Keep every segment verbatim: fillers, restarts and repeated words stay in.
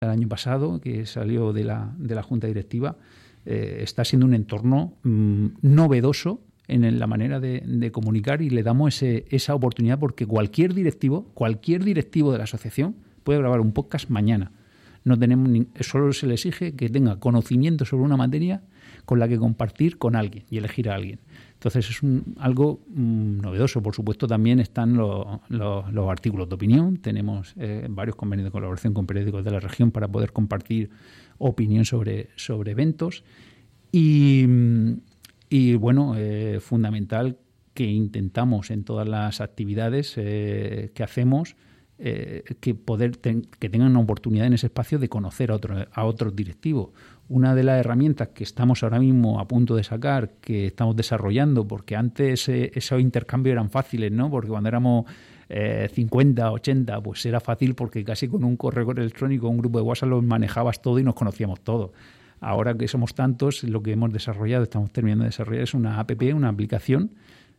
el año pasado, que salió de la, de la Junta Directiva, eh, está siendo un entorno mmm, novedoso en la manera de, de comunicar, y le damos ese, esa oportunidad, porque cualquier directivo, cualquier directivo de la asociación puede grabar un podcast mañana. No tenemos ni, solo se le exige que tenga conocimiento sobre una materia con la que compartir con alguien y elegir a alguien. Entonces es un, algo mmm, novedoso. Por supuesto, también están los, los, los artículos de opinión. Tenemos eh, varios convenios de colaboración con periódicos de la región para poder compartir opinión sobre, sobre eventos. Y, y bueno, eh, fundamental que intentamos en todas las actividades eh, que hacemos, eh, que poder ten, que tengan una oportunidad en ese espacio de conocer a, otro, a otros directivos. Una de las herramientas que estamos ahora mismo a punto de sacar, que estamos desarrollando, porque antes eh, esos intercambios eran fáciles, ¿no? Porque cuando éramos eh, cincuenta, ochenta, pues era fácil, porque casi con un correo electrónico, un grupo de WhatsApp, los manejabas todo y nos conocíamos todos. Ahora que somos tantos, lo que hemos desarrollado, estamos terminando de desarrollar, es una app, una aplicación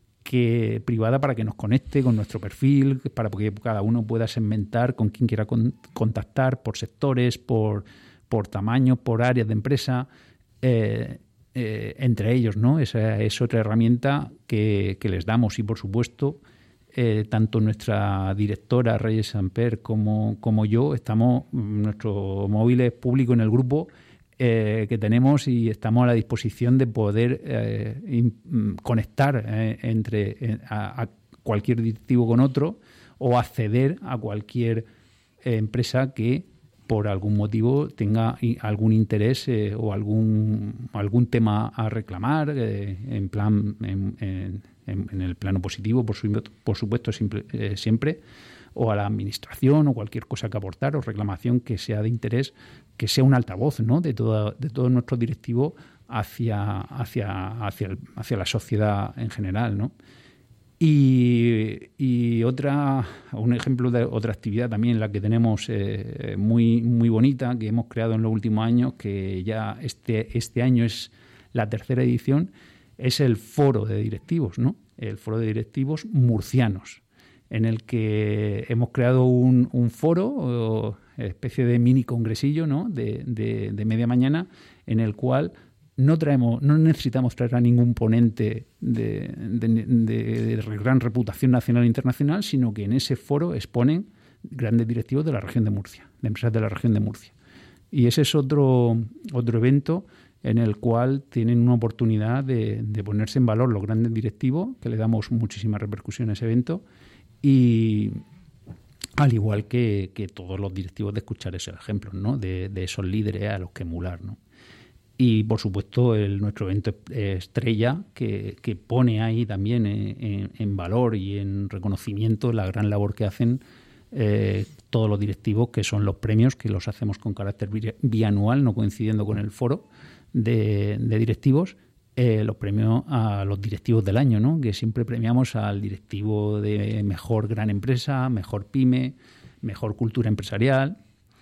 que privada, para que nos conecte con nuestro perfil, para que cada uno pueda segmentar con quien quiera con, contactar, por sectores, por... por tamaño, por áreas de empresa, eh, eh, entre ellos, ¿no? Esa es otra herramienta que, que les damos, y por supuesto, eh, tanto nuestra directora Reyes Samper como, como yo, estamos, nuestro móvil es público en el grupo eh, que tenemos, y estamos a la disposición de poder eh, in, conectar eh, entre eh, a, a cualquier directivo con otro, o acceder a cualquier eh, empresa que por algún motivo tenga algún interés eh, o algún algún tema a reclamar, eh, en plan en, en, en el plano positivo, por, su, por supuesto, siempre, eh, siempre, o a la administración, o cualquier cosa que aportar o reclamación que sea de interés, que sea un altavoz, ¿no?, de todo de todos nuestros directivos hacia hacia hacia, el, hacia la sociedad en general, ¿no? Y, y otra, un ejemplo de otra actividad también, la que tenemos eh, muy, muy bonita, que hemos creado en los últimos años, que ya este, este año es la tercera edición, es el foro de directivos, ¿no? El foro de directivos murcianos, en el que hemos creado un, un foro, especie de mini congresillo, ¿no?, de, de, de media mañana, en el cual no traemos, no necesitamos traer a ningún ponente de, de, de, de gran reputación nacional e internacional, sino que en ese foro exponen grandes directivos de la región de Murcia, de empresas de la región de Murcia. Y ese es otro, otro evento en el cual tienen una oportunidad de, de ponerse en valor los grandes directivos, que le damos muchísima repercusión a ese evento, y al igual que, que todos los directivos, de escuchar esos ejemplos, ¿no?, de, de esos líderes a los que emular, ¿no? Y, por supuesto, el, nuestro evento estrella, que, que pone ahí también en, en valor y en reconocimiento la gran labor que hacen eh, todos los directivos, que son los premios, que los hacemos con carácter bianual, no coincidiendo con el foro de, de directivos, eh, los premios a los directivos del año, ¿no?, que siempre premiamos al directivo de mejor gran empresa, mejor pyme, mejor cultura empresarial,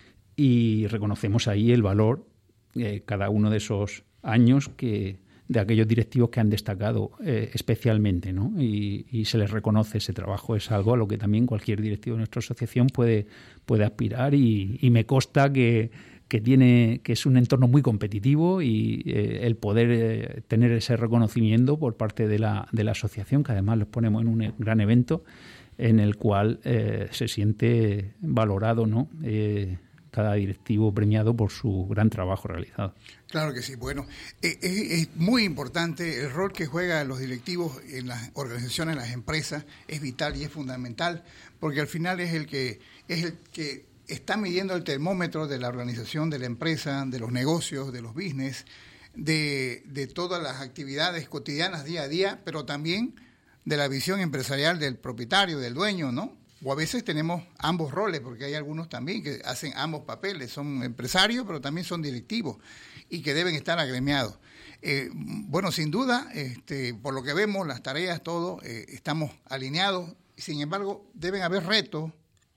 y reconocemos ahí el valor Eh, cada uno de esos años que de aquellos directivos que han destacado eh, especialmente, ¿no? Y, y se les reconoce ese trabajo. Es algo a lo que también cualquier directivo de nuestra asociación puede, puede aspirar, y, y me consta que, que tiene que es un entorno muy competitivo, y eh, el poder eh, tener ese reconocimiento por parte de la, de la asociación, que además los ponemos en un gran evento en el cual eh, se siente valorado, ¿no?, Eh, cada directivo premiado por su gran trabajo realizado. Claro que sí. Bueno, eh, es, es muy importante el rol que juegan los directivos en las organizaciones, en las empresas, es vital y es fundamental, porque al final es el que es el que está midiendo el termómetro de la organización, de la empresa, de los negocios, de los business, de, de todas las actividades cotidianas día a día, pero también de la visión empresarial del propietario, del dueño, ¿no? O a veces tenemos ambos roles, porque hay algunos también que hacen ambos papeles, son empresarios, pero también son directivos, y que deben estar agremiados. Eh, bueno, sin duda, este, por lo que vemos, las tareas, todo, eh, estamos alineados. Sin embargo, deben haber retos,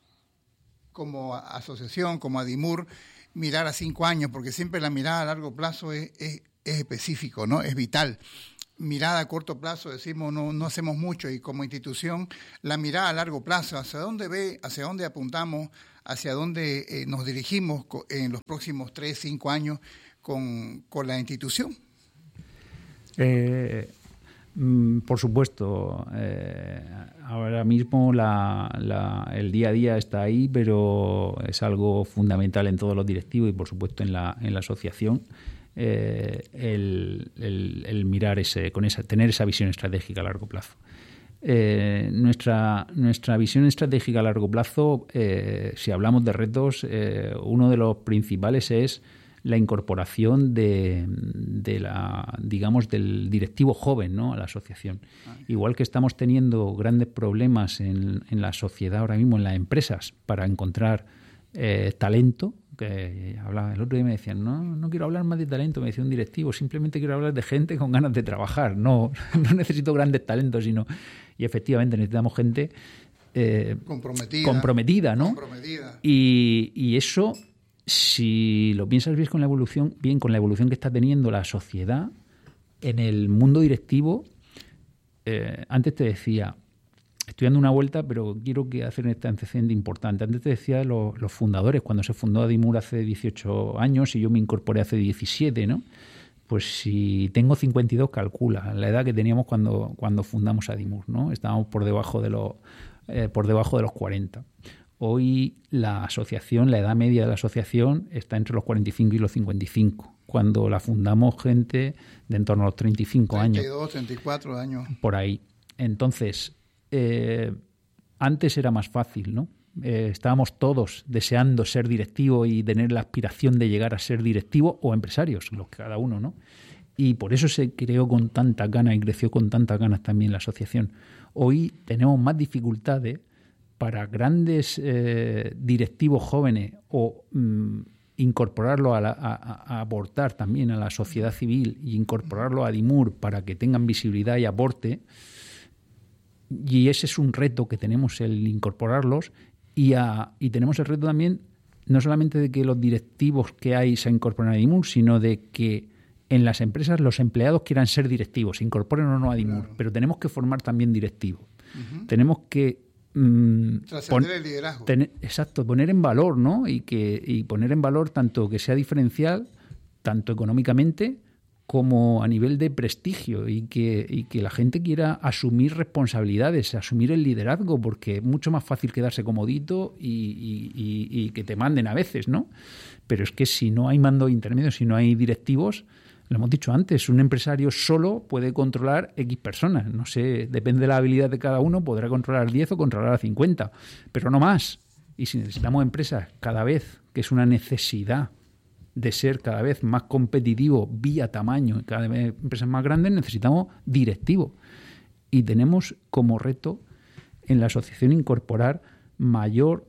como asociación, como ADIMUR, mirar a cinco años, porque siempre la mirada a largo plazo es, es, es específico, ¿no? Es vital. Mirada a corto plazo, decimos, no, no hacemos mucho, y como institución, la mirada a largo plazo, hacia dónde ve, hacia dónde apuntamos, hacia dónde eh, nos dirigimos en los próximos tres, cinco años con, con la institución. Eh, por supuesto, eh, ahora mismo la, la, el día a día está ahí, pero es algo fundamental en todos los directivos y por supuesto en la, en la asociación. Eh, el, el, el mirar ese, con esa, tener esa visión estratégica a largo plazo. Eh, nuestra, nuestra visión estratégica a largo plazo, eh, si hablamos de retos, eh, uno de los principales es la incorporación de, de la, digamos, del directivo joven, ¿no?, a la asociación. Igual que estamos teniendo grandes problemas en, en la sociedad ahora mismo, en las empresas, para encontrar eh, talento, que hablaba el otro día, me decían, no, no quiero hablar más de talento, me decía un directivo, simplemente quiero hablar de gente con ganas de trabajar, no, no necesito grandes talentos, sino, y efectivamente necesitamos gente eh, comprometida, comprometida, ¿no? Comprometida. Y, y eso, si lo piensas bien con la evolución, bien con la evolución que está teniendo la sociedad en el mundo directivo, eh, antes te decía, estoy dando una vuelta, pero quiero que hacer este antecedente importante. Antes te decía los, los fundadores, cuando se fundó Adimur hace dieciocho años y yo me incorporé hace diecisiete, ¿no? Pues si tengo cincuenta y dos, calcula la edad que teníamos cuando, cuando fundamos Adimur, ¿no? Estábamos por debajo de los, eh, por debajo de los cuarenta. Hoy la asociación, la edad media de la asociación está entre los cuarenta y cinco y los cincuenta y cinco. Cuando la fundamos gente de en torno a los treinta y cinco años. treinta y dos, treinta y cuatro años. Por ahí. Entonces, eh, antes era más fácil, ¿no? Eh, estábamos todos deseando ser directivo y tener la aspiración de llegar a ser directivo o empresarios, los cada uno, ¿no? Y por eso se creó con tantas ganas y creció con tantas ganas también la asociación. Hoy tenemos más dificultades para grandes eh, directivos jóvenes o mm, incorporarlo a, la, a, a aportar también a la sociedad civil y incorporarlo a Adimur para que tengan visibilidad y aporte. Y ese es un reto que tenemos, el incorporarlos. Y, a, y tenemos el reto también, no solamente de que los directivos que hay se incorporen a Adimur, sino de que en las empresas los empleados quieran ser directivos, se incorporen o no a Adimur. Claro. Pero tenemos que formar también directivos. Uh-huh. Tenemos que mmm, trascender el liderazgo. Ten, exacto, poner en valor, ¿no? Y, que, y poner en valor tanto que sea diferencial, tanto económicamente como a nivel de prestigio y que, y que la gente quiera asumir responsabilidades, asumir el liderazgo, porque es mucho más fácil quedarse comodito y, y, y, y que te manden a veces, ¿no? Pero es que si no hay mando intermedio, si no hay directivos, lo hemos dicho antes, un empresario solo puede controlar X personas. No sé, depende de la habilidad de cada uno, podrá controlar diez o controlar a cincuenta, pero no más. Y si necesitamos empresas cada vez, que es una necesidad de ser cada vez más competitivo vía tamaño, cada vez empresas más grandes, necesitamos directivos. Y tenemos como reto en la asociación incorporar mayor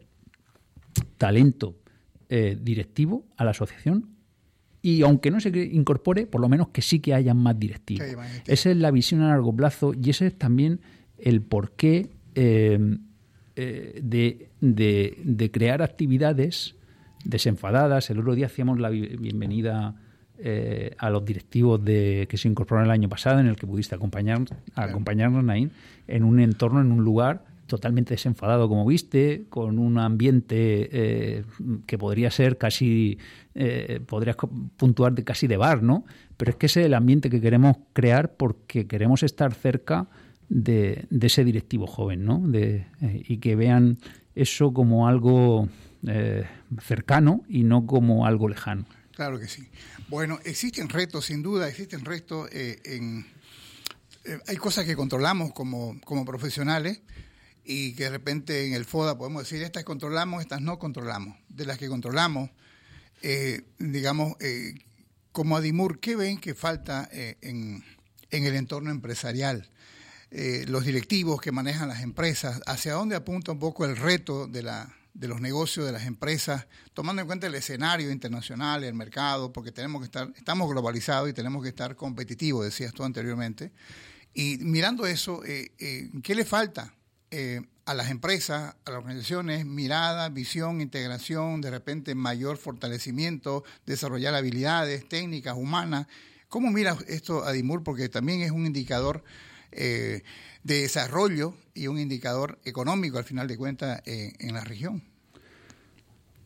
talento eh, directivo a la asociación. Y aunque no se incorpore, por lo menos que sí que haya más directivos. Sí, esa es la visión a largo plazo y ese es también el porqué eh, eh, de, de, de crear actividades desenfadadas. El otro día hacíamos la bienvenida eh, a los directivos de que se incorporaron el año pasado, en el que pudiste acompañar, acompañarnos, Naín, en un entorno, en un lugar totalmente desenfadado, como viste, con un ambiente eh, que podría ser casi, eh, podrías puntuar de casi de bar, ¿no? Pero es que ese es el ambiente que queremos crear porque queremos estar cerca de, de ese directivo joven, ¿no? De, eh, y que vean eso como algo eh, cercano y no como algo lejano. Claro que sí. Bueno, existen retos, sin duda, existen retos eh, en... Eh, hay cosas que controlamos como, como profesionales, y que de repente en el FODA podemos decir, estas controlamos, estas no controlamos. De las que controlamos, eh, digamos, eh, como Adimur, ¿qué ven que falta eh, en, en el entorno empresarial? Eh, los directivos que manejan las empresas, ¿hacia dónde apunta un poco el reto de, la, de los negocios de las empresas, tomando en cuenta el escenario internacional, el mercado, porque tenemos que estar, estamos globalizados y tenemos que estar competitivos, decías tú anteriormente. Y mirando eso, eh, eh, ¿qué le falta Eh, a las empresas, a las organizaciones? Mirada, visión, integración, de repente mayor fortalecimiento, desarrollar habilidades técnicas, humanas. ¿Cómo mira esto Adimur? Porque también es un indicador eh, de desarrollo y un indicador económico, al final de cuentas, eh, en la región.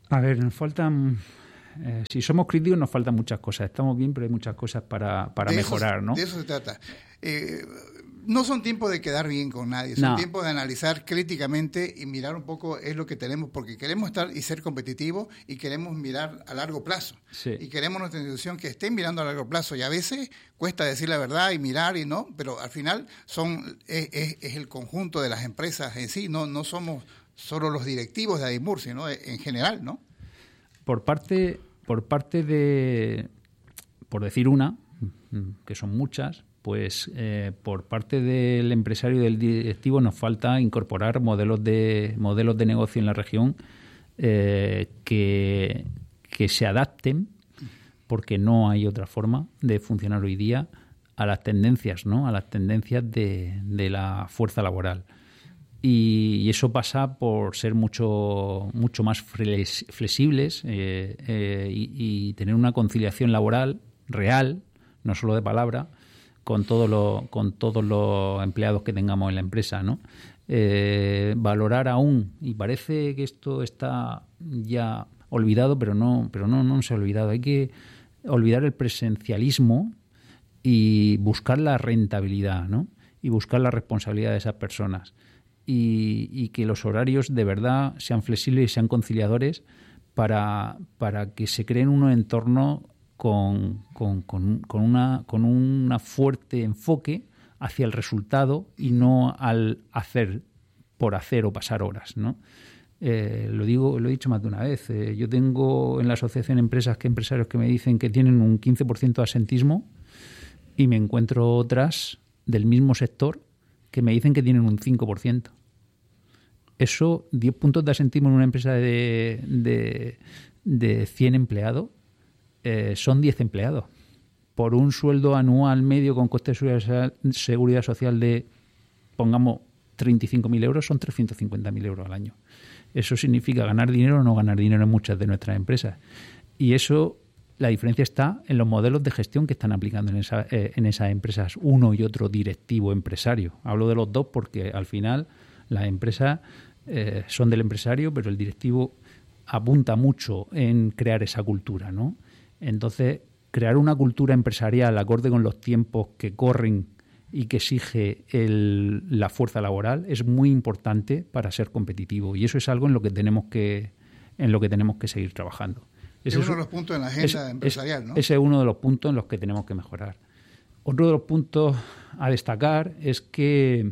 A ver, nos faltan... Eh, si somos críticos nos faltan muchas cosas. Estamos bien, pero hay muchas cosas para, para mejorar, eso, ¿no? De eso se trata. Eh, no son tiempos de quedar bien con nadie, son no. tiempos de analizar críticamente y mirar un poco es lo que tenemos, porque queremos estar y ser competitivos y queremos mirar a largo plazo. Sí. Y queremos nuestra institución que esté mirando a largo plazo. Y a veces cuesta decir la verdad y mirar y no, pero al final son es, es, es el conjunto de las empresas en sí, no, no somos solo los directivos de Adimur, sino en general, ¿no? Por parte, por parte de, por decir una, que son muchas, pues eh, por parte del empresario y del directivo nos falta incorporar modelos de modelos de negocio en la región eh, que, que se adapten, porque no hay otra forma de funcionar hoy día, a las tendencias, ¿no? A las tendencias de, de la fuerza laboral. Y, y eso pasa por ser mucho mucho más flex, flexibles eh, eh, y, y tener una conciliación laboral real, no solo de palabra, con todos los con todos los empleados que tengamos en la empresa, ¿no? Eh, valorar aún, y parece que esto está ya olvidado, pero no, pero no, no se ha olvidado. Hay que olvidar el presencialismo y buscar la rentabilidad, ¿no? Y buscar la responsabilidad de esas personas. Y, y que los horarios de verdad sean flexibles y sean conciliadores para, para que se creen unos entornos con, con, con, con, una, con una fuerte enfoque hacia el resultado y no al hacer por hacer o pasar horas, ¿no? Eh, lo digo, lo he dicho más de una vez. Eh, yo tengo en la asociación empresas que empresarios que me dicen que tienen un quince por ciento de asentismo y me encuentro otras del mismo sector que me dicen que tienen un cinco por ciento. Eso, diez puntos de asentismo en una empresa de, de, de cien empleados, eh, son diez empleados. Por un sueldo anual medio con coste de seguridad social, seguridad social de, pongamos, treinta y cinco mil euros, son trescientos cincuenta mil euros al año. Eso significa ganar dinero o no ganar dinero en muchas de nuestras empresas. Y eso, la diferencia está en los modelos de gestión que están aplicando en, esa, eh, en esas empresas, uno y otro directivo empresario. Hablo de los dos porque al final las empresas eh, son del empresario, pero el directivo apunta mucho en crear esa cultura, ¿no? Entonces, crear una cultura empresarial acorde con los tiempos que corren y que exige el, la fuerza laboral es muy importante para ser competitivo, y eso es algo en lo que tenemos que en lo que tenemos que seguir trabajando. Ese es uno de los puntos en la agenda es, empresarial, ¿no? Ese es uno de los puntos en los que tenemos que mejorar. Otro de los puntos a destacar es que,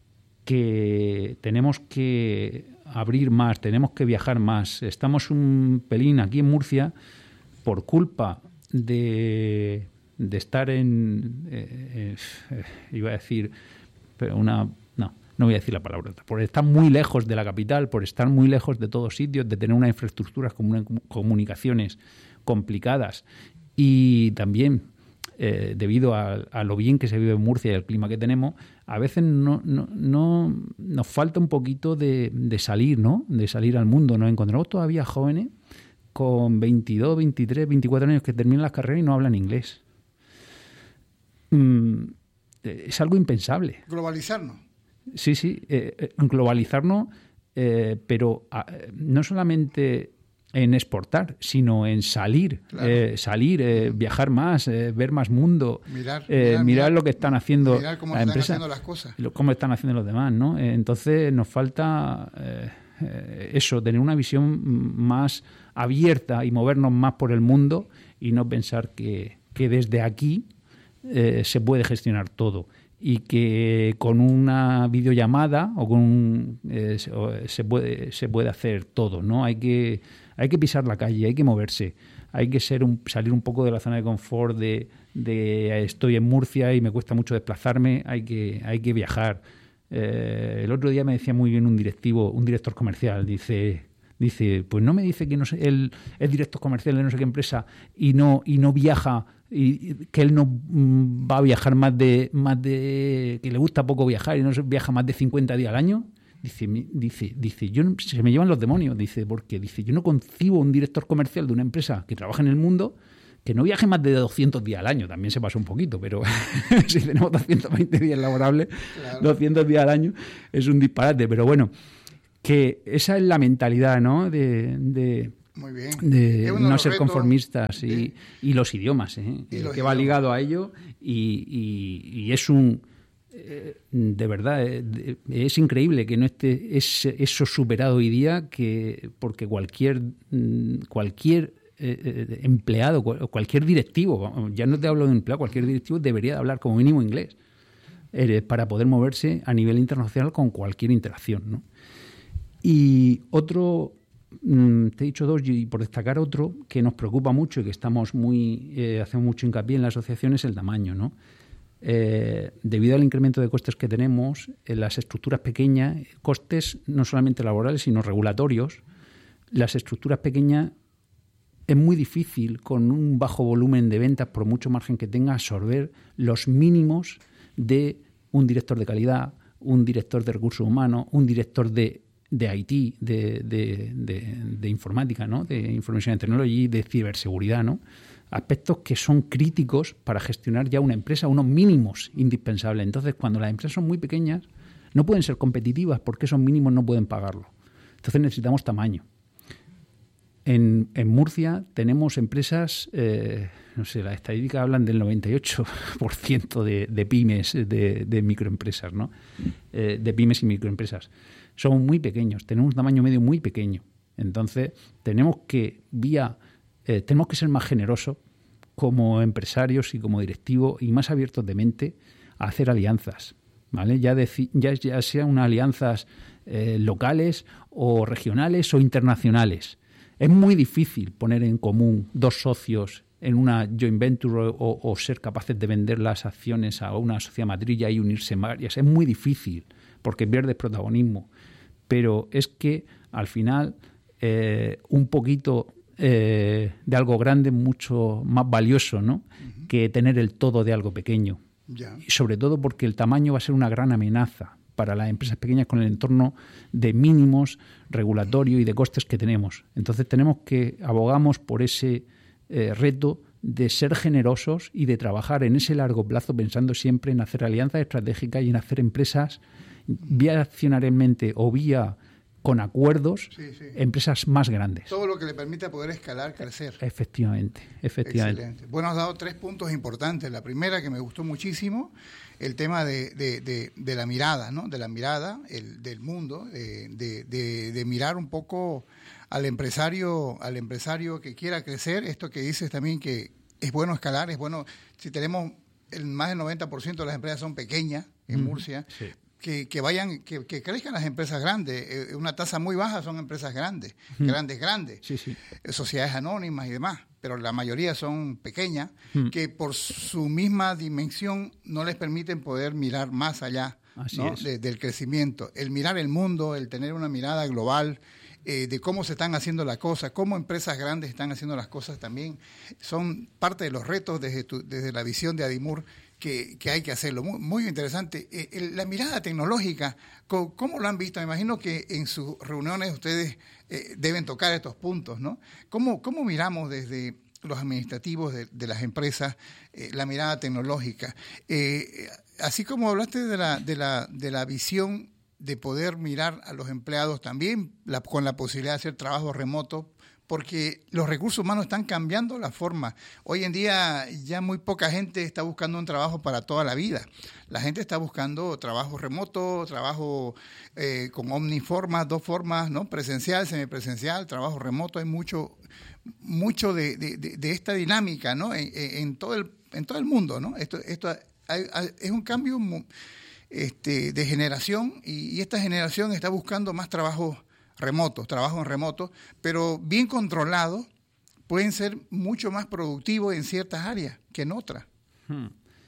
que tenemos que abrir más, tenemos que viajar más. Estamos un pelín aquí en Murcia por culpa de, de estar en... Eh, eh, iba a decir... pero una no, no voy a decir la palabra. Por estar muy lejos de la capital, por estar muy lejos de todos sitios, de tener unas infraestructuras como unas comunicaciones complicadas y también eh, debido a, a lo bien que se vive en Murcia y el clima que tenemos, a veces no, no, no nos falta un poquito de, de salir, ¿no? De salir al mundo. Nos encontramos todavía jóvenes con veintidós, veintitrés, veinticuatro años que terminan las carreras y no hablan inglés. Mm, es algo impensable. Globalizarnos. Sí, sí, eh, globalizarnos, eh, pero a, no solamente en exportar, sino en salir, claro. eh, salir, eh, viajar más, eh, ver más mundo, mirar, eh, mirar, mirar lo que están haciendo mirar cómo las están empresas, haciendo las cosas, cómo están haciendo los demás, ¿no? Eh, entonces nos falta eh, eh, eso, tener una visión más abierta y movernos más por el mundo y no pensar que, que desde aquí eh, se puede gestionar todo. Y que con una videollamada o con un, eh, se puede se puede hacer todo, ¿no? Hay que hay que pisar la calle, hay que moverse, hay que ser un, salir un poco de la zona de confort de, de estoy en Murcia y me cuesta mucho desplazarme, hay que hay que viajar. Eh, el otro día me decía muy bien un directivo, un director comercial, dice dice pues no me dice que no sé, él es director comercial de no sé qué empresa y no y no viaja. Y que él no va a viajar más de más de que le gusta poco viajar y no viaja más de cincuenta días al año. Dice dice dice yo se me llevan los demonios, dice, porque dice yo no concibo un director comercial de una empresa que trabaja en el mundo que no viaje más de doscientos días al año. También se pasó un poquito, pero si tenemos doscientos veinte días laborables, claro. doscientos días al año es un disparate, pero bueno, que esa es la mentalidad, ¿no? de, de Muy bien. De no ser retos, conformistas y, ¿sí? y los idiomas, ¿eh? Y los que va idiomas. ligado a ello y, y, y es un... Eh, de verdad, eh, es increíble que no esté es, eso superado hoy día, que porque cualquier, cualquier eh, empleado, cualquier directivo, ya no te hablo de empleado, cualquier directivo debería de hablar como mínimo inglés eh, para poder moverse a nivel internacional con cualquier interacción, ¿no? Y otro... Te he dicho dos y por destacar otro que nos preocupa mucho y que estamos muy eh, hacemos mucho hincapié en la asociación es el tamaño, ¿no? Eh, debido al incremento de costes que tenemos en las estructuras pequeñas, costes no solamente laborales sino regulatorios, las estructuras pequeñas es muy difícil con un bajo volumen de ventas, por mucho margen que tenga, absorber los mínimos de un director de calidad, un director de recursos humanos, un director de de I T, de, de, de, de informática, ¿no? De Information Technology, de ciberseguridad, ¿no? Aspectos que son críticos para gestionar ya una empresa, unos mínimos indispensables. Entonces, cuando las empresas son muy pequeñas, no pueden ser competitivas porque esos mínimos no pueden pagarlo. Entonces necesitamos tamaño. En, en Murcia tenemos empresas, eh, no sé, las estadísticas hablan del noventa y ocho por ciento de, de pymes, de, de microempresas, ¿no? Eh, de pymes y microempresas. Somos muy pequeños, tenemos un tamaño medio muy pequeño. Entonces, tenemos que vía eh, tenemos que ser más generosos como empresarios y como directivos y más abiertos de mente a hacer alianzas, ¿vale? Ya, de, ya, ya sean unas alianzas eh, locales o regionales o internacionales. Es muy difícil poner en común dos socios en una joint venture o, o ser capaces de vender las acciones a una sociedad matriz y unirse varias. Es muy difícil porque pierdes protagonismo. Pero es que al final eh, un poquito eh, de algo grande es mucho más valioso, ¿no? Uh-huh. Que tener el todo de algo pequeño. Yeah. Y sobre todo porque el tamaño va a ser una gran amenaza para las empresas pequeñas con el entorno de mínimos regulatorio y de costes que tenemos. Entonces tenemos que abogamos por ese eh, reto de ser generosos y de trabajar en ese largo plazo pensando siempre en hacer alianzas estratégicas y en hacer empresas vía accionariamente o vía con acuerdos, sí, sí. empresas más grandes. Todo lo que le permita poder escalar, crecer. Efectivamente, efectivamente. Excelente. Bueno, has dado tres puntos importantes. La primera, que me gustó muchísimo, el tema de, de, de, de la mirada, ¿no? De la mirada el, del mundo, de, de, de, de mirar un poco al empresario, al empresario que quiera crecer. Esto que dices también que es bueno escalar, es bueno, si tenemos el más del noventa por ciento de las empresas son pequeñas en mm, Murcia, sí. Que, que vayan, que, que crezcan las empresas grandes. Eh, una tasa muy baja son empresas grandes, mm. grandes, grandes, sí, sí. Eh, sociedades anónimas y demás, pero la mayoría son pequeñas, mm. que por su misma dimensión no les permiten poder mirar más allá, ¿no? de, del crecimiento. El mirar el mundo, el tener una mirada global, eh, de cómo se están haciendo las cosas, cómo empresas grandes están haciendo las cosas también, son parte de los retos desde, tu, desde la visión de Adimur, Que, que hay que hacerlo. Muy, muy interesante. Eh, el, la mirada tecnológica, ¿cómo, ¿cómo lo han visto? Me imagino que en sus reuniones ustedes eh, deben tocar estos puntos, ¿no? ¿Cómo, cómo miramos desde los administrativos de, de las empresas eh, la mirada tecnológica? Eh, así como hablaste de la, de, la, de la visión de poder mirar a los empleados también la, con la posibilidad de hacer trabajo remoto, porque los recursos humanos están cambiando la forma. Hoy en día ya muy poca gente está buscando un trabajo para toda la vida. La gente está buscando trabajo remoto, trabajo eh, con omniformas, dos formas, ¿no? Presencial, semipresencial, trabajo remoto. Hay mucho, mucho de, de, de esta dinámica, ¿no? En, en todo el, en todo el mundo, ¿no? Esto, esto hay, hay, es un cambio este, de generación y, y esta generación está buscando más trabajo remotos, trabajo en remoto, pero bien controlados, pueden ser mucho más productivos en ciertas áreas que en otras. Hmm.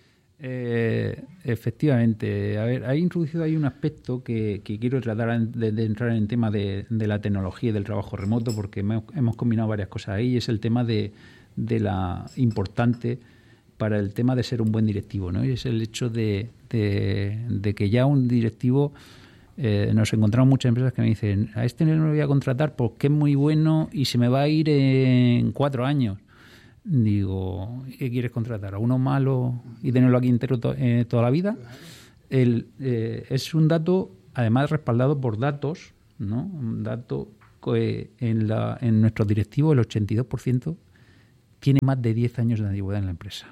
Eh, efectivamente. A ver, ha introducido ahí un aspecto que, que quiero tratar de, de entrar en el tema de, de la tecnología y del trabajo remoto, porque hemos, hemos combinado varias cosas ahí, y es el tema de, de la importante para el tema de ser un buen directivo, ¿no? Y es el hecho de, de, de que ya un directivo... Eh, nos encontramos muchas empresas que me dicen, a este no lo voy a contratar porque es muy bueno y se me va a ir en cuatro años. Digo, ¿qué quieres contratar? ¿A uno malo y tenerlo aquí entero to- eh, toda la vida? El, eh, es un dato, además respaldado por datos, ¿no? Un dato que en, la, en nuestros directivos el ochenta y dos por ciento tiene más de diez años de antigüedad en la empresa.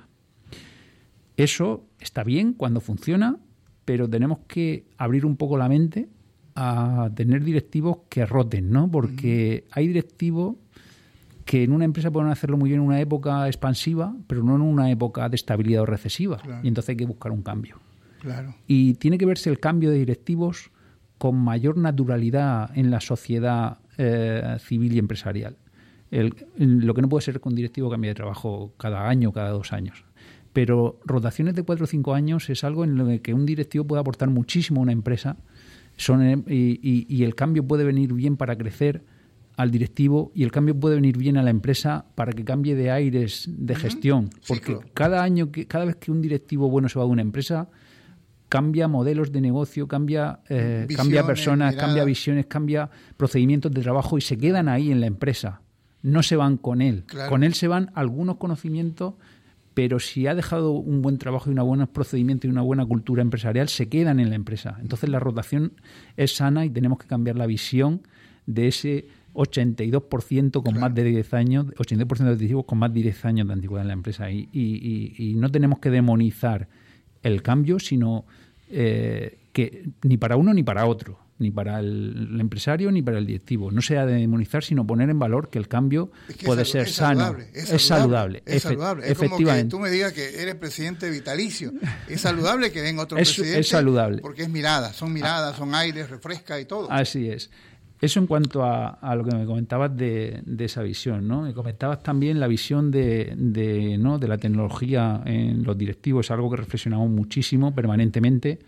Eso está bien cuando funciona, pero tenemos que abrir un poco la mente a tener directivos que roten, ¿no? Porque uh-huh. hay directivos que en una empresa pueden hacerlo muy bien en una época expansiva, pero no en una época de estabilidad o recesiva. Claro. Y entonces hay que buscar un cambio. Claro. Y tiene que verse el cambio de directivos con mayor naturalidad en la sociedad eh, civil y empresarial. El, lo que no puede ser que un directivo cambie de trabajo cada año, cada dos años. Pero rotaciones de cuatro o cinco años es algo en lo que un directivo puede aportar muchísimo a una empresa. Son, y, y, y el cambio puede venir bien para crecer al directivo y el cambio puede venir bien a la empresa para que cambie de aires de gestión. Sí, porque claro. cada año, que cada vez que un directivo bueno se va de una empresa, cambia modelos de negocio, cambia, eh, Visiones, cambia personas, mirada. cambia visiones, cambia procedimientos de trabajo y se quedan ahí en la empresa. No se van con él. Claro. Con él se van algunos conocimientos, pero si ha dejado un buen trabajo y unos buenos procedimientos y una buena cultura empresarial, se quedan en la empresa. Entonces la rotación es sana y tenemos que cambiar la visión de ese ochenta y dos por ciento con claro. más de diez años, ochenta y dos por ciento de directivos con más de diez años de antigüedad en la empresa. Y, y, y, y no tenemos que demonizar el cambio, sino eh, que ni para uno ni para otro, ni para el, el empresario ni para el directivo. No se ha de demonizar, sino poner en valor que el cambio es que puede es, ser es sano, saludable, es, es saludable. Es saludable. Es efectivamente. Como que tú me digas que eres presidente vitalicio. Es saludable que venga otro es, presidente. Es saludable. Porque es mirada, son miradas, son aires, refresca y todo. Así es. Eso en cuanto a, a lo que me comentabas de, de esa visión, ¿no? Me comentabas también la visión de, de, ¿no? de la tecnología en los directivos, es algo que reflexionamos muchísimo, permanentemente,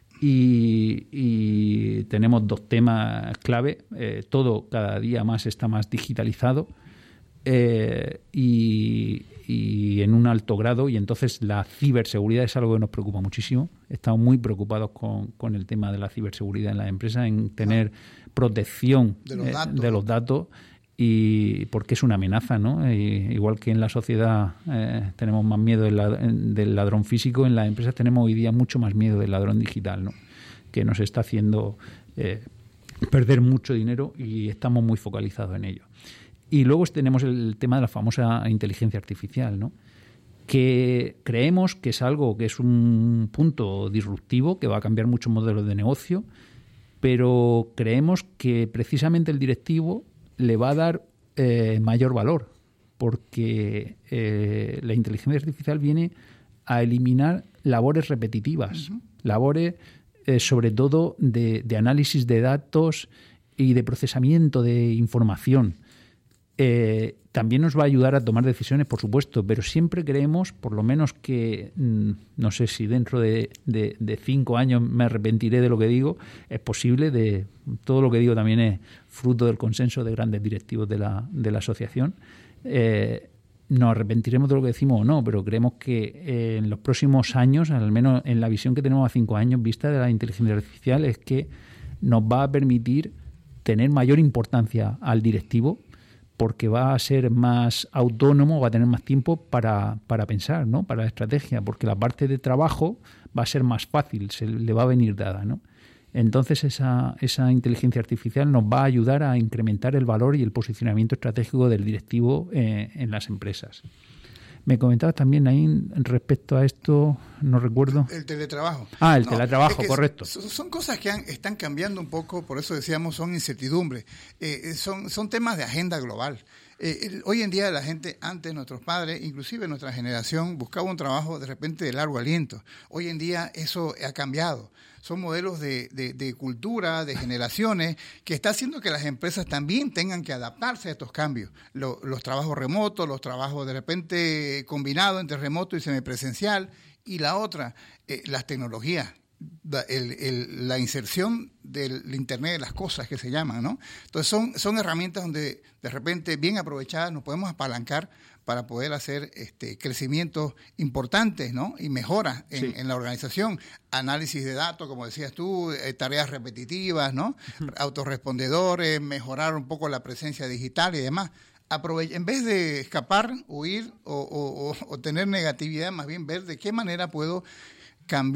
y, y tenemos dos temas clave. Eh, todo cada día más está más digitalizado eh, y, y en un alto grado, y entonces la ciberseguridad es algo que nos preocupa muchísimo. Estamos muy preocupados con, con el tema de la ciberseguridad en las empresas, en tener protección de los datos, eh, de los datos y porque es una amenaza, ¿no? Y, igual que en la sociedad eh, tenemos más miedo del, del ladrón físico, en las empresas tenemos hoy día mucho más miedo del ladrón digital, ¿no? Que nos está haciendo eh, perder mucho dinero y estamos muy focalizados en ello. Y luego tenemos el tema de la famosa inteligencia artificial, ¿no? Que creemos que es algo que es un punto disruptivo, que va a cambiar muchos modelos de negocio, pero creemos que precisamente el directivo le va a dar eh, mayor valor, porque eh, la inteligencia artificial viene a eliminar labores repetitivas, uh-huh. labores eh, sobre todo de, de análisis de datos y de procesamiento de información. Eh, también nos va a ayudar a tomar decisiones, por supuesto, pero siempre creemos, por lo menos que, no sé si dentro de, de, de cinco años me arrepentiré de lo que digo, es posible, de todo lo que digo también es fruto del consenso de grandes directivos de la, de la asociación. Eh, nos arrepentiremos de lo que decimos o no, pero creemos que eh, en los próximos años, al menos en la visión que tenemos a cinco años vista de la inteligencia artificial, es que nos va a permitir tener mayor importancia al directivo, porque va a ser más autónomo, va a tener más tiempo para, para pensar, ¿no? Para la estrategia, porque la parte de trabajo va a ser más fácil, se le va a venir dada, ¿no? Entonces esa, esa inteligencia artificial nos va a ayudar a incrementar el valor y el posicionamiento estratégico del directivo eh, en las empresas. Me comentabas también ahí respecto a esto, no recuerdo. El teletrabajo. Ah, el no, teletrabajo, es correcto. Son, son cosas que han, están cambiando un poco, por eso decíamos, son incertidumbres. Eh, son, son temas de agenda global. Eh, el, hoy en día la gente, antes nuestros padres, inclusive nuestra generación, buscaba un trabajo de repente de largo aliento. Hoy en día eso ha cambiado. Son modelos de, de, de cultura, de generaciones, que está haciendo que las empresas también tengan que adaptarse a estos cambios. Lo, los trabajos remotos, los trabajos de repente combinados entre remoto y semipresencial, y la otra, eh, las tecnologías. El, el, la inserción del Internet de las cosas que se llaman, ¿no? Entonces son, son herramientas donde de repente bien aprovechadas nos podemos apalancar para poder hacer este crecimientos importantes, ¿no? Y mejoras en, sí. en la organización, análisis de datos, como decías tú, eh, tareas repetitivas, ¿no? Uh-huh. Autorrespondedores, mejorar un poco la presencia digital y demás. Aprove- en vez de escapar, huir o, o, o, o tener negatividad, más bien ver de qué manera puedo cambiar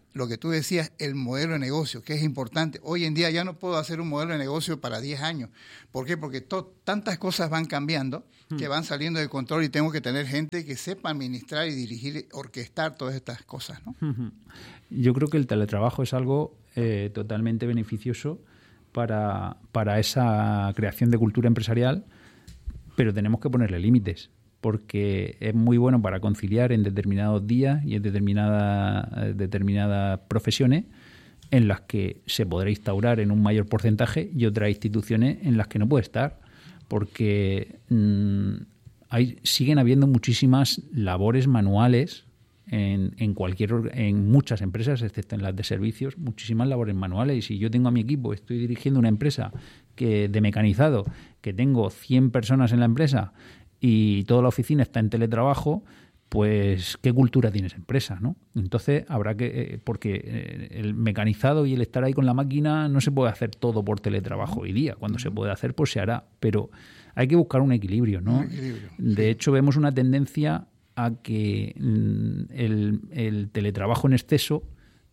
lo que tú decías, el modelo de negocio, que es importante. Hoy en día ya no puedo hacer un modelo de negocio para diez años. ¿Por qué? Porque to- tantas cosas van cambiando, hmm. que van saliendo de control y tengo que tener gente que sepa administrar y dirigir, orquestar todas estas cosas, ¿no? Yo creo que el teletrabajo es algo eh, totalmente beneficioso para, para esa creación de cultura empresarial, pero tenemos que ponerle límites, porque es muy bueno para conciliar en determinados días y en determinada, determinadas profesiones en las que se podrá instaurar en un mayor porcentaje y otras instituciones en las que no puede estar, porque mmm, hay, siguen habiendo muchísimas labores manuales en, en cualquier en muchas empresas, excepto en las de servicios, muchísimas labores manuales. Y si yo tengo a mi equipo, estoy dirigiendo una empresa que de mecanizado, que tengo cien personas en la empresa y toda la oficina está en teletrabajo, pues ¿qué cultura tiene esa empresa, ¿no? Entonces habrá que, eh, porque eh, el mecanizado y el estar ahí con la máquina no se puede hacer todo por teletrabajo hoy día. Cuando se puede hacer, pues se hará. Pero hay que buscar un equilibrio, ¿no? Un equilibrio, de sí. hecho, vemos una tendencia a que mm, el, el teletrabajo en exceso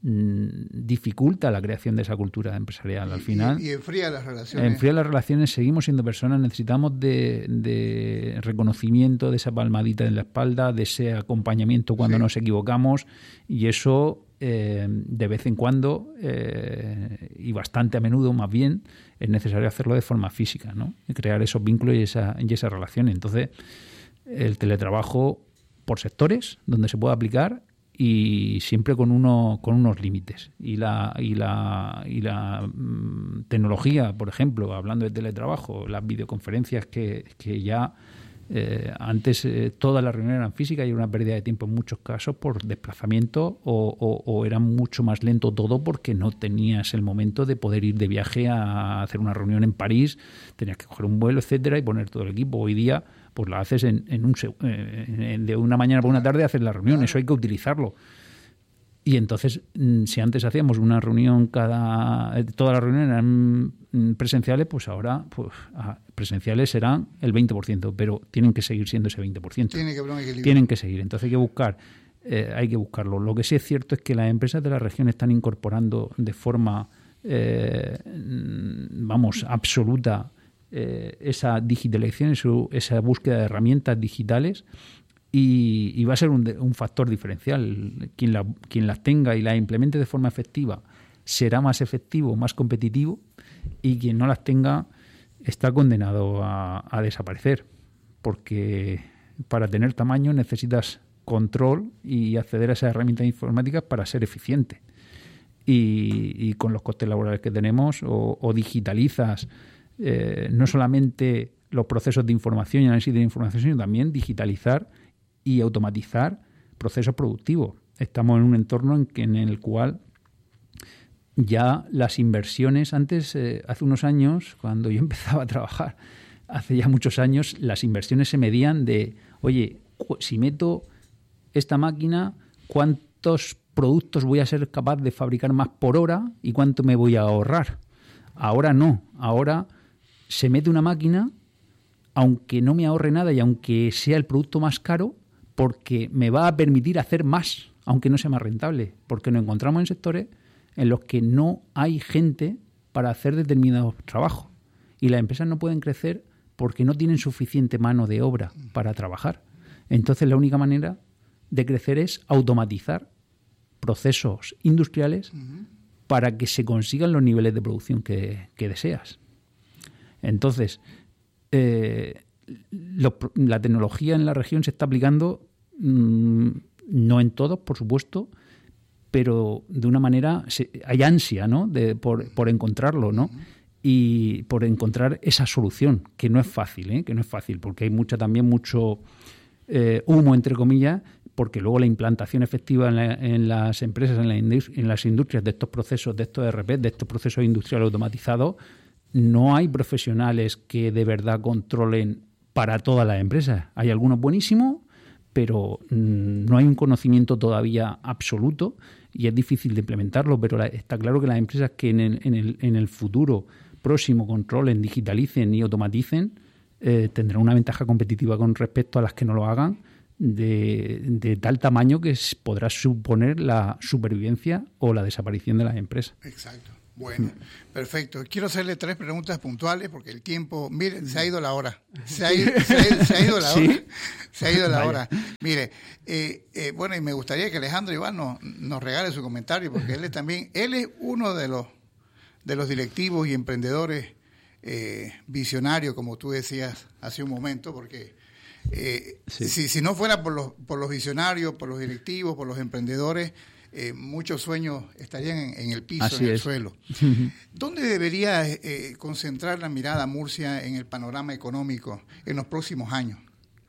dificulta la creación de esa cultura empresarial al final. Y, y enfría las relaciones. Enfría las relaciones, seguimos siendo personas, necesitamos de, de reconocimiento, de esa palmadita en la espalda, de ese acompañamiento cuando sí. nos equivocamos, y eso eh, de vez en cuando eh, y bastante a menudo más bien es necesario hacerlo de forma física, ¿no? Y crear esos vínculos y esa, y esas relaciones. Entonces el teletrabajo por sectores donde se pueda aplicar y siempre con uno con unos límites. Y la y la y la mmm, tecnología, por ejemplo, hablando de teletrabajo, las videoconferencias que, que ya eh, antes eh, todas las reuniones eran físicas y era una pérdida de tiempo en muchos casos por desplazamiento o, o, o era mucho más lento todo porque no tenías el momento de poder ir de viaje a hacer una reunión en París, tenías que coger un vuelo, etcétera, y poner todo el equipo. Hoy día pues la haces en, en un en, de una mañana por una tarde, haces la reunión, eso hay que utilizarlo. Y entonces, si antes hacíamos una reunión cada... todas las reuniones eran presenciales, pues ahora pues presenciales serán el veinte por ciento, pero tienen que seguir siendo ese veinte por ciento. Tiene que haber un equilibrio. Tienen que seguir, entonces hay que buscar, eh, hay que buscarlo. Lo que sí es cierto es que las empresas de la región están incorporando de forma, eh, vamos, absoluta, Eh, esa digitalización, su, esa búsqueda de herramientas digitales y, y va a ser un, un factor diferencial. Quien, la, quien las tenga y las implemente de forma efectiva será más efectivo, más competitivo, y quien no las tenga está condenado a, a desaparecer, porque para tener tamaño necesitas control y acceder a esas herramientas informáticas para ser eficiente. Y, y con los costes laborales que tenemos, o, o digitalizas Eh, no solamente los procesos de información y análisis de información, sino también digitalizar y automatizar procesos productivos. Estamos en un entorno en, que, en el cual ya las inversiones, antes, eh, hace unos años, cuando yo empezaba a trabajar, hace ya muchos años, las inversiones se medían de, oye, si meto esta máquina, ¿cuántos productos voy a ser capaz de fabricar más por hora y cuánto me voy a ahorrar? Ahora no, ahora se mete una máquina, aunque no me ahorre nada y aunque sea el producto más caro, porque me va a permitir hacer más, aunque no sea más rentable, porque nos encontramos en sectores en los que no hay gente para hacer determinados trabajos y las empresas no pueden crecer porque no tienen suficiente mano de obra para trabajar. Entonces la única manera de crecer es automatizar procesos industriales uh-huh. para que se consigan los niveles de producción que, que deseas. Entonces, eh, lo, la tecnología en la región se está aplicando, mmm, no en todos, por supuesto, pero de una manera se, hay ansia, ¿no? de, por, por encontrarlo, ¿no? Y por encontrar esa solución, que no es fácil, ¿eh? que no es fácil, porque hay mucha también mucho eh, humo, entre comillas, porque luego la implantación efectiva en, la, en las empresas, en, la industri- en las industrias de estos procesos, de estos E R P, de estos procesos industriales automatizados, no hay profesionales que de verdad controlen para todas las empresas. Hay algunos buenísimos, pero mmm, no hay un conocimiento todavía absoluto y es difícil de implementarlo, pero la, está claro que las empresas que en el, en el, en el futuro próximo controlen, digitalicen y automaticen, eh, tendrán una ventaja competitiva con respecto a las que no lo hagan, de, de tal tamaño que podrá suponer la supervivencia o la desaparición de la empresa. Exacto. Bueno, perfecto. Quiero hacerle tres preguntas puntuales porque el tiempo, miren, se ha ido la hora. Se ha ido, se ha ido, se ha ido la hora. ¿Sí? Se ha ido la Vaya. hora. Mire, eh, eh, bueno, y me gustaría que Alejandro igual nos, nos regale su comentario porque él es también, él es uno de los de los directivos y emprendedores eh, visionarios, como tú decías hace un momento, porque eh, sí. si, si no fuera por los, por los visionarios, por los directivos, por los emprendedores, Eh, muchos sueños estarían en, en el piso, Así en el es. suelo. ¿Dónde debería eh, concentrar la mirada Murcia en el panorama económico en los próximos años?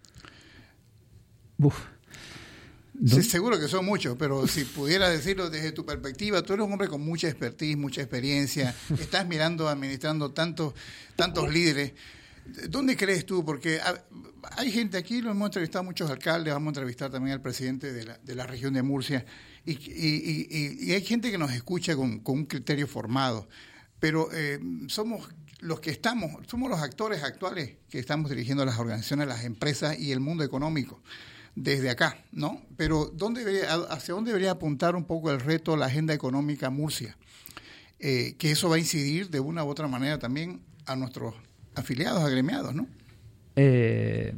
Uf. Sí, seguro que son muchos, pero si pudiera decirlo desde tu perspectiva, tú eres un hombre con mucha expertise, mucha experiencia, estás mirando, administrando tantos, tantos líderes. ¿Dónde crees tú? Porque hay gente aquí, lo hemos entrevistado a muchos alcaldes, vamos a entrevistar también al presidente de la, de la región de Murcia, y, y, y, y hay gente que nos escucha con, con un criterio formado, pero eh, somos los que estamos, somos los actores actuales que estamos dirigiendo las organizaciones, las empresas y el mundo económico desde acá, ¿no? Pero ¿dónde debería, ¿hacia dónde debería apuntar un poco el reto, la agenda económica Murcia? Eh, que eso va a incidir de una u otra manera también a nuestros afiliados, agremiados, ¿no? Eh,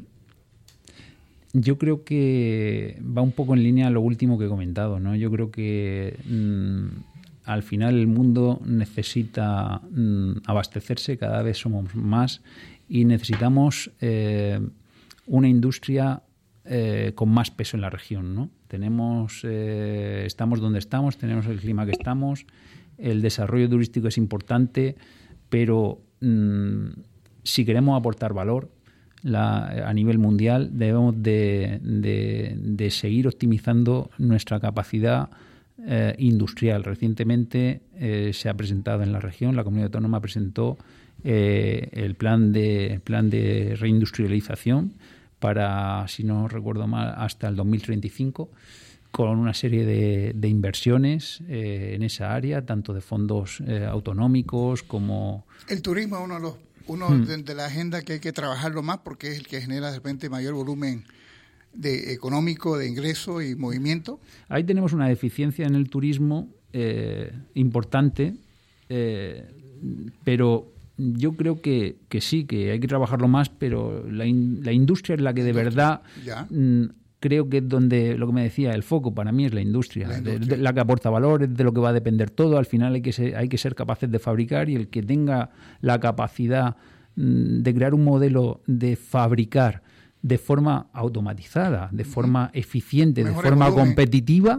yo creo que va un poco en línea a lo último que he comentado, ¿no? Yo creo que mmm, al final el mundo necesita mmm, abastecerse, cada vez somos más y necesitamos eh, una industria eh, con más peso en la región, ¿no? Tenemos, eh, estamos donde estamos, tenemos el clima que estamos, el desarrollo turístico es importante, pero mmm, si queremos aportar valor la, a nivel mundial, debemos de, de, de seguir optimizando nuestra capacidad eh, industrial. Recientemente eh, se ha presentado en la región, la comunidad autónoma presentó eh, el plan de, el plan de reindustrialización para, si no recuerdo mal, hasta el dos mil treinta y cinco, con una serie de, de inversiones eh, en esa área, tanto de fondos eh, autonómicos como... El turismo es uno de los uno hmm. de, de la agenda que hay que trabajarlo más porque es el que genera de repente mayor volumen de económico, de ingreso y movimiento. Ahí tenemos una deficiencia en el turismo eh, importante, eh, pero yo creo que, que sí, que hay que trabajarlo más, pero la, in, la industria es la que de verdad... Mm, creo que es donde, lo que me decía, el foco para mí es la industria, la, industria. De, de, la que aporta valor, es de lo que va a depender todo. Al final hay que ser, hay que ser capaces de fabricar y el que tenga la capacidad mmm, de crear un modelo de fabricar de forma automatizada, de forma eficiente, mejores de forma volumen, competitiva,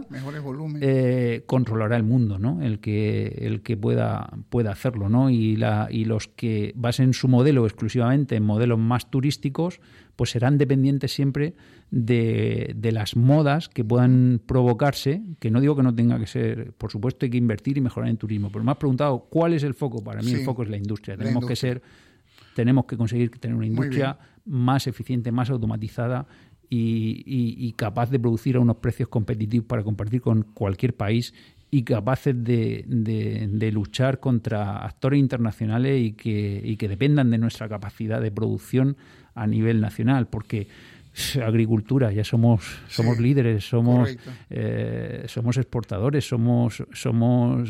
eh, controlará el mundo, ¿no? El que el que pueda pueda hacerlo, ¿no? Y la y los que basen su modelo exclusivamente en modelos más turísticos, pues serán dependientes siempre de, de las modas que puedan provocarse, que no digo que no tenga que ser, por supuesto hay que invertir y mejorar en turismo, pero me has preguntado cuál es el foco. Para mí sí, el foco es la industria. La tenemos industria. que ser tenemos que conseguir tener una industria más eficiente, más automatizada y, y, y capaz de producir a unos precios competitivos para compartir con cualquier país y capaces de, de, de luchar contra actores internacionales y que, y que dependan de nuestra capacidad de producción a nivel nacional, porque agricultura, ya somos somos sí, líderes, somos eh, somos exportadores, somos somos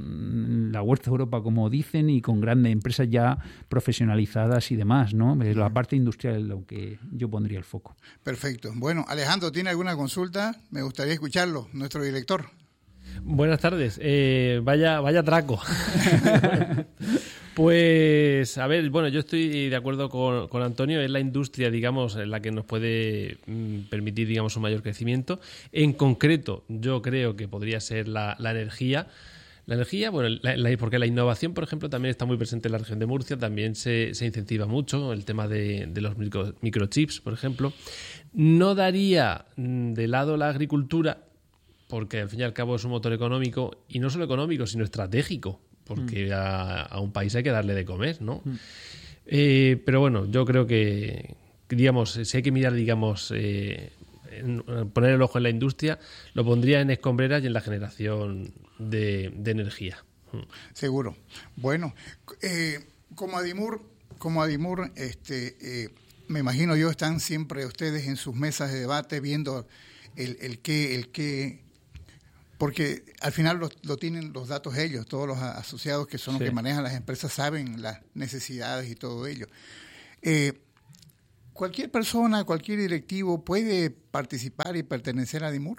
la huerta de Europa, como dicen, y con grandes empresas ya profesionalizadas y demás, ¿no? La parte industrial es lo que yo pondría el foco. Perfecto. Bueno, Alejandro, ¿tiene alguna consulta? Me gustaría escucharlo, nuestro director. Buenas tardes. Eh, vaya vaya traco. Pues, a ver, bueno, yo estoy de acuerdo con, con Antonio, es la industria, digamos, la que nos puede mm, permitir, digamos, un mayor crecimiento. En concreto, yo creo que podría ser la, la energía. La energía, bueno, la, la, porque la innovación, por ejemplo, también está muy presente en la región de Murcia, también se, se incentiva mucho el tema de, de los micro, microchips, por ejemplo. No daría mm, de lado la agricultura, porque al fin y al cabo es un motor económico, y no solo económico, sino estratégico. Porque a, a un país hay que darle de comer, ¿no? Mm. Eh, pero bueno, yo creo que, digamos, si hay que mirar, digamos, eh, en, poner el ojo en la industria, lo pondría en escombreras y en la generación de, de energía. Seguro. Bueno, eh, como Adimur, como Adimur, este, eh, me imagino yo, están siempre ustedes en sus mesas de debate viendo el, el qué, el qué, porque al final lo, lo tienen los datos ellos, todos los asociados que son los sí. que manejan las empresas saben las necesidades y todo ello. Eh, ¿Cualquier persona, cualquier directivo puede participar y pertenecer a Adimur?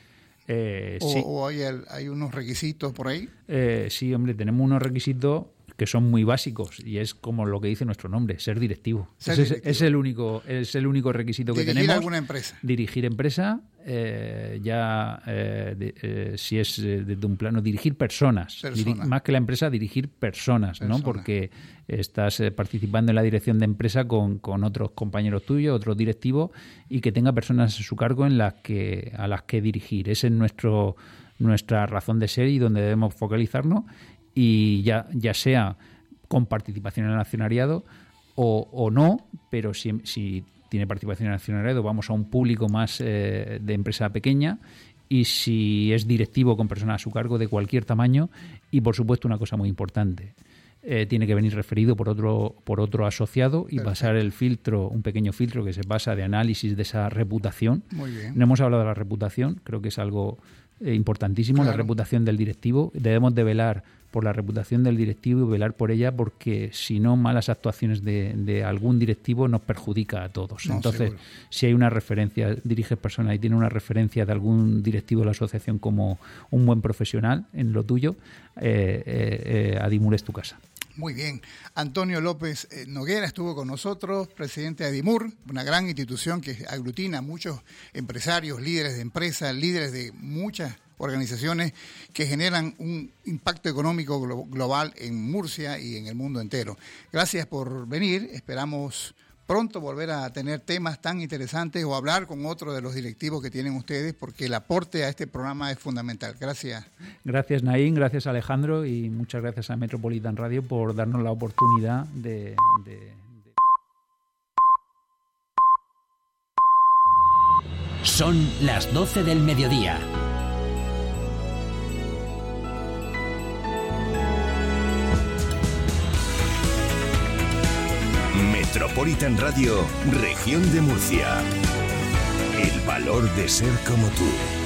Eh, ¿O, sí. o hay, hay unos requisitos por ahí? Eh, sí, hombre, tenemos unos requisitos que son muy básicos y es como lo que dice nuestro nombre, ser directivo. Ser Ese directivo. Es, es el único es el único requisito que Dirigir tenemos. alguna empresa. Dirigir empresa, eh, ya eh, de, eh, si es eh, desde un plano, dirigir personas. Persona. Diri- más que la empresa, dirigir personas, Persona. ¿no? Porque estás eh, participando en la dirección de empresa con, con otros compañeros tuyos, otros directivos, y que tenga personas a su cargo en las que a las que dirigir. Esa es nuestro nuestra razón de ser y donde debemos focalizarnos. Y ya, ya sea con participación en el accionariado o, o no, pero si, si tiene participación en el accionariado vamos a un público más eh, de empresa pequeña, y si es directivo con personas a su cargo de cualquier tamaño, y por supuesto una cosa muy importante, eh, tiene que venir referido por otro por otro asociado y Perfecto. pasar el filtro, un pequeño filtro que se pasa de análisis de esa reputación. Muy bien. No hemos hablado de la reputación, creo que es algo eh, importantísimo, Claro. la reputación del directivo. Debemos de velar por la reputación del directivo y velar por ella, porque si no, malas actuaciones de, de algún directivo nos perjudica a todos. No, Entonces, seguro. si hay una referencia, diriges personas y tiene una referencia de algún directivo de la asociación como un buen profesional en lo tuyo, eh, eh, eh, Adimur es tu casa. Muy bien. Antonio López eh, Noguera estuvo con nosotros, presidente de Adimur, una gran institución que aglutina a muchos empresarios, líderes de empresas, líderes de muchas organizaciones que generan un impacto económico glo- global en Murcia y en el mundo entero. Gracias por venir. Esperamos pronto volver a tener temas tan interesantes o hablar con otro de los directivos que tienen ustedes, porque el aporte a este programa es fundamental. Gracias. Gracias, Naín, gracias, Alejandro, y muchas gracias a Metropolitan Radio por darnos la oportunidad de... de, de... Son las doce del mediodía. Metropolitan Radio, Región de Murcia. El valor de ser como tú.